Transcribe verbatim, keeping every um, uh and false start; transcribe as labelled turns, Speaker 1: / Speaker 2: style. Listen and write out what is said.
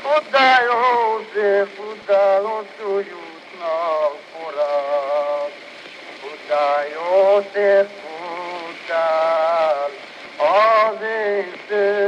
Speaker 1: Futtál, József, futtál, ott jutnak forrás. Futtál, József, futtál, az észre